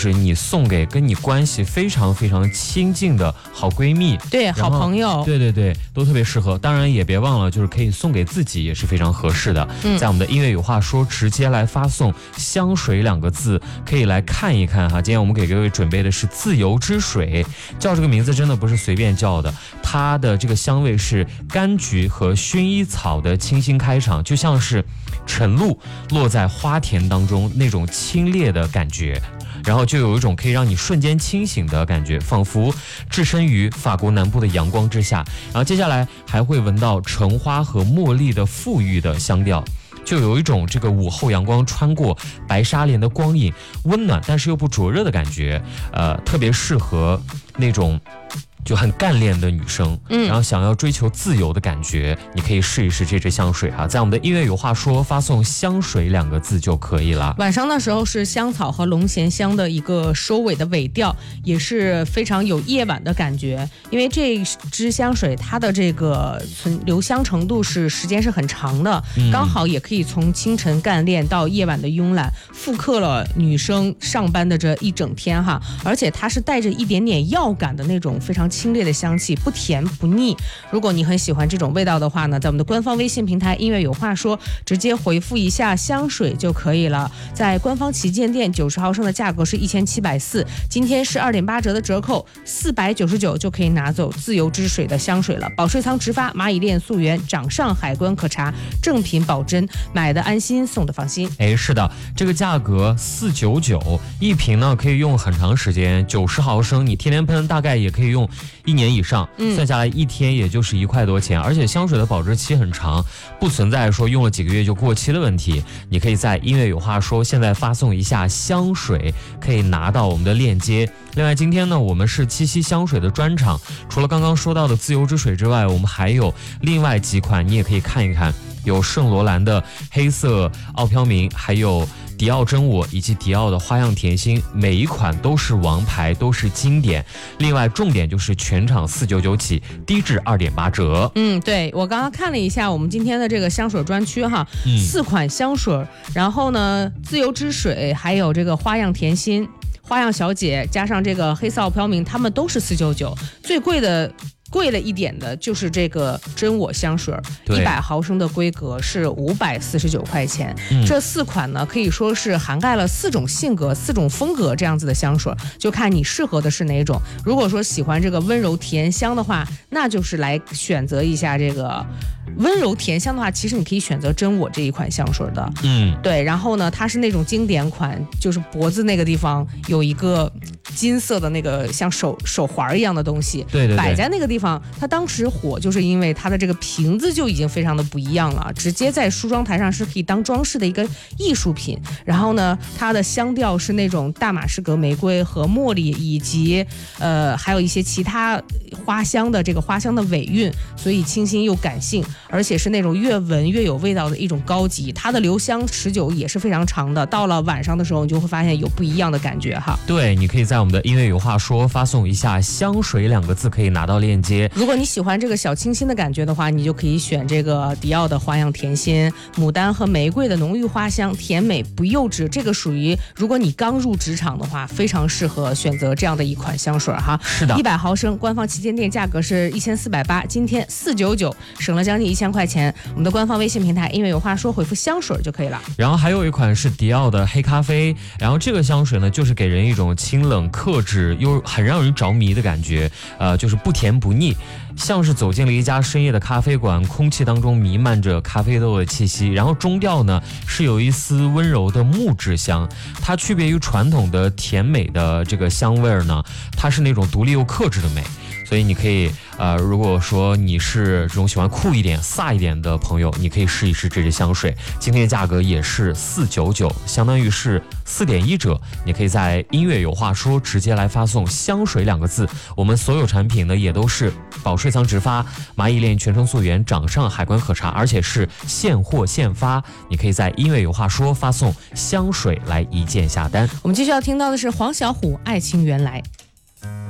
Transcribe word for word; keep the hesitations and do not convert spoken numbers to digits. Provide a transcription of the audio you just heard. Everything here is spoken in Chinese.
就是你送给跟你关系非常非常亲近的好闺蜜， 对，好朋友， 对对对，都特别适合。当然也别忘了，就是可以送给自己，也是非常合适的。嗯，在我们的音乐有话说，直接来发送香水两个字，可以来看一看哈。今天我们给各位准备的是自由之水，叫这个名字真的不是随便叫的，它的这个香味是柑橘和薰衣草的清新开场，就像是晨露落在花田当中那种清冽的感觉，然后就有一种可以让你瞬间清醒的感觉，仿佛置身于法国南部的阳光之下。然后接下来还会闻到橙花和茉莉的馥郁的香调，就有一种这个午后阳光穿过白纱帘的光影，温暖但是又不灼热的感觉，呃，特别适合那种就很干练的女生，嗯，然后想要追求自由的感觉，你可以试一试这支香水哈，在我们的音乐有话说发送香水两个字就可以了。 晚上的时候是香草和龙涎香的一个收尾的尾调，也是非常有夜晚的感觉，因为这支香水它的这个存留香程度是时间是很长的，嗯，刚好也可以从清晨干练到夜晚的慵懒，复刻了女生上班的这一整天哈，而且它是带着一点点药感的那种非常清冽的香气，不甜不腻。如果你很喜欢这种味道的话呢，在我们的官方微信平台音乐有话说，直接回复一下香水就可以了。在官方旗舰店九十毫升的价格是一千七百四，今天是二点八折的折扣，四百九十九就可以拿走自由之水的香水了。保税仓直发，蚂蚁链溯源，掌上海关可查，正品保真，买的安心，送的放心。 哎，是的，这个价格四百九十九一瓶呢，可以用很长时间，九十毫升，你天天喷大概也可以用一年以上，嗯，算下来一天也就是一块多钱，而且香水的保质期很长，不存在说用了几个月就过期的问题。你可以在音乐有话说现在发送一下香水，可以拿到我们的链接。另外今天呢，我们是七夕香水的专场，除了刚刚说到的自由之水之外，我们还有另外几款，你也可以看一看，有圣罗兰的黑色奥飘明，还有迪奥真我以及迪奥的花样甜心，每一款都是王牌，都是经典。另外重点就是全场四百九十九起，低至二点八折。 嗯，对，我刚刚看了一下我们今天的这个香水专区哈，嗯，四款香水，然后呢自由之水，还有这个花样甜心、花样小姐，加上这个黑色奥飘明，他们都是四百九十九，最贵的贵了一点的就是这个真我香水，一百毫升的规格是五百四十九块钱，嗯。这四款呢，可以说是涵盖了四种性格、四种风格这样子的香水，就看你适合的是哪种。如果说喜欢这个温柔甜香的话，那就是来选择一下这个温柔甜香的话，其实你可以选择真我这一款香水的，嗯，对。然后呢，它是那种经典款，就是脖子那个地方有一个金色的那个像手手环一样的东西， 对对对， 摆在那个地方。它当时火就是因为它的这个瓶子就已经非常的不一样了，直接在梳妆台上是可以当装饰的一个艺术品。然后呢，它的香调是那种大马士革玫瑰和茉莉，以及呃还有一些其他花香的这个花香的尾韵，所以清新又感性，而且是那种越闻越有味道的一种高级。它的留香持久也是非常长的，到了晚上的时候你就会发现有不一样的感觉哈。 对，你可以在我们的音乐有话说发送一下香水两个字，可以拿到链接。 如果你喜欢这个小清新的感觉的话，你就可以选这个迪奥的花样甜心，牡丹和玫瑰的浓郁花香，甜美不幼稚。这个属于如果你刚入职场的话，非常适合选择这样的一款香水哈。 是的， 一百毫升，官方旗舰店价格是一千四百八，今天四百九十九，省了将近一千块钱。我们的官方微信平台音乐有话说，回复香水就可以了。 然后还有一款是迪奥的黑咖啡，然后这个香水呢，就是给人一种清冷克制又很让人着迷的感觉，呃，就是不甜不腻。像是走进了一家深夜的咖啡馆，空气当中弥漫着咖啡豆的气息，然后中调呢是有一丝温柔的木质香。它区别于传统的甜美的这个香味儿呢，它是那种独立又克制的美。所以你可以呃，如果说你是这种喜欢酷一点飒一点的朋友，你可以试一试这支香水，今天的价格也是四百九十九，相当于是四点一折。你可以在音乐有话说直接来发送香水两个字，我们所有产品呢也都是保税仓直发，蚂蚁链全程溯源，掌上海关可查，而且是现货现发。你可以在音乐有话说发送香水来一键下单。 我们继续要听到的是黄小琥《爱情原来》。